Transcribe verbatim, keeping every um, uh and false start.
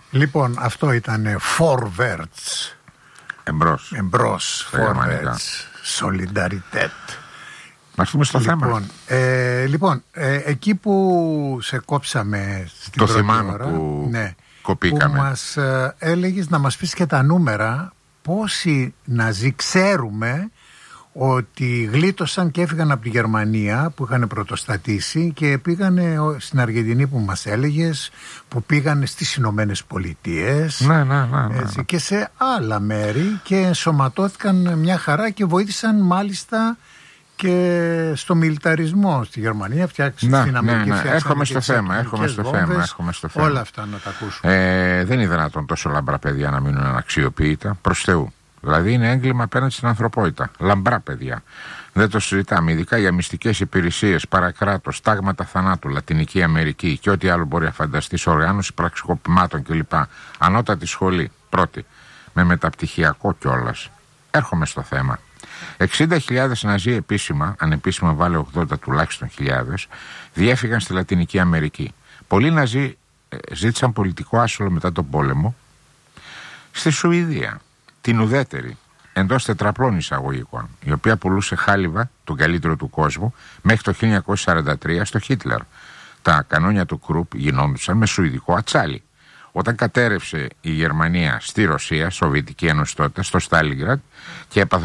Λοιπόν, αυτό ήταν forwards. Εμπρός. Εμπρός. Forwards. Solidarité. Να έρθουμε στο λοιπόν, θέμα. Ε, λοιπόν, ε, εκεί που σε κόψαμε στην το πρώτη θυμάμαι ώρα, που ναι, κοπήκαμε. Που μας ε, έλεγες να μας πεις και τα νούμερα, πόσοι Ναζί ξέρουμε ότι γλίτωσαν και έφυγαν από τη Γερμανία που είχαν πρωτοστατήσει και πήγανε στην Αργεντινή που μας έλεγες, που πήγανε στις Ηνωμένες Πολιτείες, ναι, ναι, ναι, ναι. Έτσι, και σε άλλα μέρη και ενσωματώθηκαν μια χαρά και βοήθησαν μάλιστα και στο μιλιταρισμό στη Γερμανία, φτιάξει ναι, στην Αμερική. Ναι, ναι. Έρχομαι στο θέμα, έρχομαι στο βόμβες, θέμα, έρχομαι στο θέμα. Όλα αυτά να τα ακούσουμε. Ε, δεν είναι δυνατόν τόσο λαμπρά παιδιά να μείνουν αναξιοποιητά, προς Θεού. Δηλαδή είναι έγκλημα απέναντι στην ανθρωπότητα. Λαμπρά παιδιά. Δεν το συζητάμε. Ειδικά για μυστικές υπηρεσίες, παρακράτος, τάγματα θανάτου, Λατινική Αμερική και ό,τι άλλο μπορεί να φανταστεί, οργάνωση πραξικοπημάτων κλπ. Ανώτατη σχολή, πρώτη. Με μεταπτυχιακό κιόλας. Έρχομαι στο θέμα. εξήντα χιλιάδες Ναζί επίσημα, ανεπίσημα βάλε ογδόντα τουλάχιστον χιλιάδες, διέφυγαν στη Λατινική Αμερική. Πολλοί Ναζί ε, ζήτησαν πολιτικό άσυλο μετά τον πόλεμο στη Σουηδία, την ουδέτερη, εντός τετραπλών εισαγωγικών, η οποία πουλούσε χάλιβα, τον καλύτερο του κόσμου, μέχρι το χίλια εννιακόσια σαράντα τρία στο Χίτλερ. Τα κανόνια του Κρουπ γινόντουσαν με σουηδικό ατσάλι. Όταν κατέρευσε η Γερμανία στη Ρωσία, Σοβιετική Ένωση τότε, στο Στάλινγκραντ, και έπαθε